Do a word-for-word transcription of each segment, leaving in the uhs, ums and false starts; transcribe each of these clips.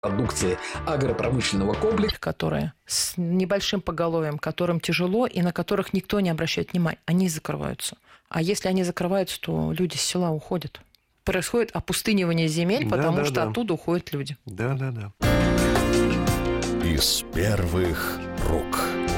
продукции агропромышленного комплекса, которые с небольшим поголовьем, которым тяжело и на которых никто не обращает внимания, они закрываются. А если они закрываются, то люди с села уходят. Происходит опустынивание земель, да, потому да, что да. оттуда уходят люди. Да, да, да. Из первых рук.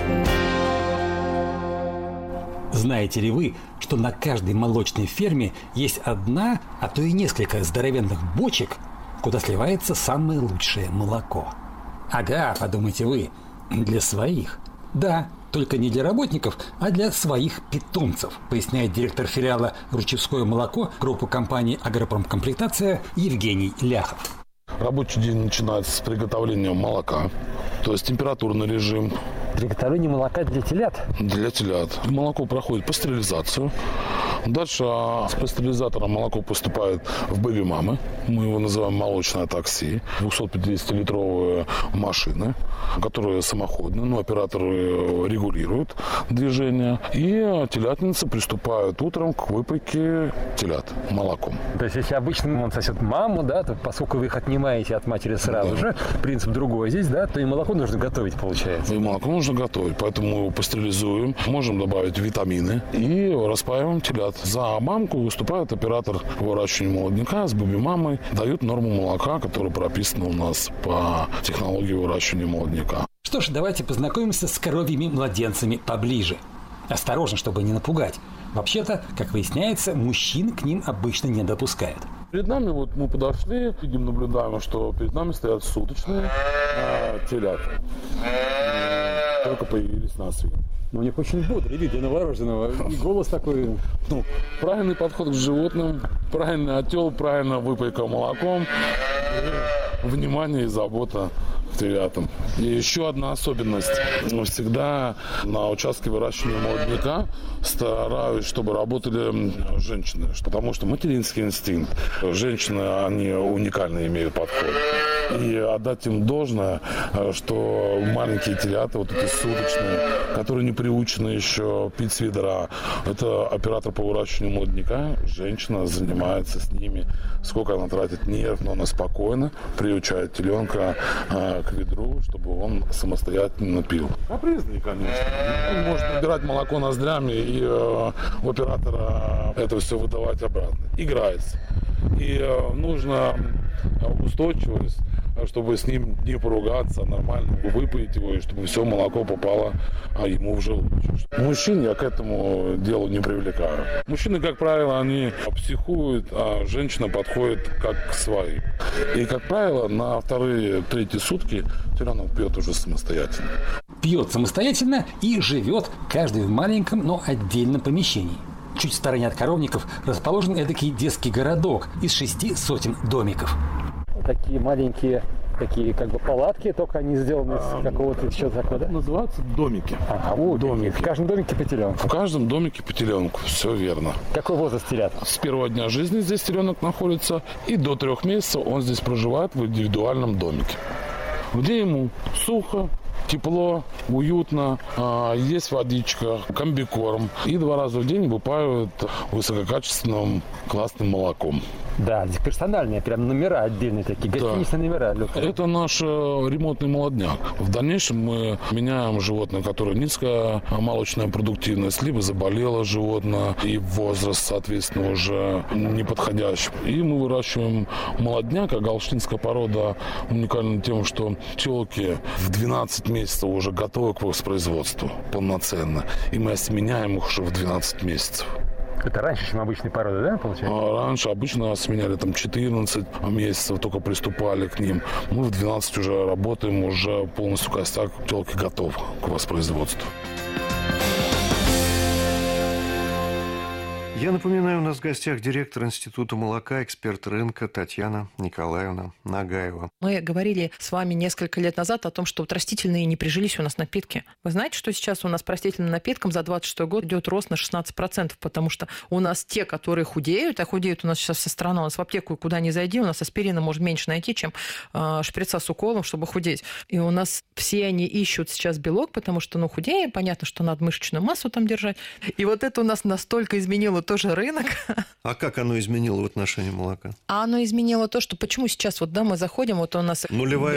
Знаете ли вы, что на каждой молочной ферме есть одна, а то и несколько здоровенных бочек, куда сливается самое лучшее молоко? Ага, подумайте вы, для своих. Да, только не для работников, а для своих питомцев, поясняет директор филиала «Ручевское молоко» группы компании «Агропромкомплектация» Евгений Ляхов. Рабочий день начинается с приготовления молока, то есть температурный режим. Приготовление молока для телят? Для телят. Молоко проходит пастеризацию. Дальше с пастеризатора молоко поступает в бэби-мамы. Мы его называем молочное такси. двухсотпятидесятилитровые машины, которые самоходные, но операторы регулируют движение. И телятницы приступают утром к выпайке телят молоком. То есть, если обычно он сосет маму, да, то поскольку вы их отнимаете от матери сразу да. же, принцип другой здесь, да, то и молоко нужно готовить, получается. И молоко нужно готовить, поэтому мы его пастеризуем, можем добавить витамины и распаиваем телят. За мамку выступает оператор по выращиванию молодняка с бэби-мамой, дают норму молока, которая прописана у нас по технологии выращивания молодняка. Что ж, давайте познакомимся с коровьими младенцами поближе. Осторожно, чтобы не напугать. Вообще-то, как выясняется, мужчин к ним обычно не допускают. Перед нами вот мы подошли, видим, наблюдаем, что перед нами стоят суточные э, телята. Только появились на свет. Но у них очень бодрый вид, новорожденного, и голос такой. Ну, правильный подход к животным, правильный отел, правильная выпайка молоком, внимание и забота к телятам. И еще одна особенность. Всегда на участке выращивания молодняка стараюсь, чтобы работали женщины, потому что материнский инстинкт. Женщины, они уникально имеют подход. И отдать им должное, что маленькие телята, вот эти суточные, которые не приучены еще пить с ведра, это оператор по выращиванию молодняка, женщина занимается с ними, сколько она тратит нерв, но она спокойно приучает теленка к ведру, чтобы он самостоятельно пил. Капризный, конечно. Он может набирать молоко ноздрями и э, у оператора это все выдавать обратно. Играется. И э, нужно устойчивость, чтобы с ним не поругаться, а нормально выпоить его, и чтобы все молоко попало а ему в желудочек. Мужчин я к этому делу не привлекаю. Мужчины, как правило, они психуют, а женщина подходит как к своей. И, как правило, на вторые, третьи сутки теленок пьет уже самостоятельно. Пьет самостоятельно и живет каждый в маленьком, но отдельном помещении. Чуть в стороне от коровников расположен эдакий детский городок из шести сотен домиков. Такие маленькие, такие как бы палатки, только они сделаны из какого-то еще такого, да? Называются домики. Ага, вот домики. В каждом домике по теленку. В каждом домике по теленку, все верно. Какой возраст телят? С первого дня жизни здесь теленок находится, и до трех месяцев он здесь проживает в индивидуальном домике, где ему сухо, тепло, уютно, есть водичка, комбикорм. И два раза в день выпаивают высококачественным классным молоком. Да, здесь персональные прям номера отдельные такие, гостиничные да. номера. Это наш ремонтный молодняк. В дальнейшем мы меняем животное, которое низкая молочная продуктивность, либо заболело животное, и возраст, соответственно, уже неподходящий. И мы выращиваем молодняк, а галштинская порода уникальна тем, что телки в двенадцать месяцев уже готовы к воспроизводству полноценно. И мы осеменяем их уже в двенадцать месяцев. Это раньше, чем обычные породы, да, получается? А раньше обычно сменяли там четырнадцать месяцев, только приступали к ним. Мы в двенадцать уже работаем, уже полностью костяк телки готов к воспроизводству. Я напоминаю, у нас в гостях директор Института молока, эксперт рынка Татьяна Николаевна Нагаева. Мы говорили с вами несколько лет назад о том, что вот растительные не прижились у нас напитки. Вы знаете, что сейчас у нас по растительным напиткам за двадцать шестой год идет рост на шестнадцать процентов, потому что у нас те, которые худеют, а худеют у нас сейчас вся страна, у нас в аптеку куда ни зайди, у нас аспирина можно меньше найти, чем э, шприца с уколом, чтобы худеть. И у нас все они ищут сейчас белок, потому что, ну, худеем, понятно, что надо мышечную массу там держать. И вот это у нас настолько изменило тоже рынок. А как оно изменило в отношении молока? А оно изменило то, что почему сейчас вот, да, мы заходим, вот у нас... Нулевая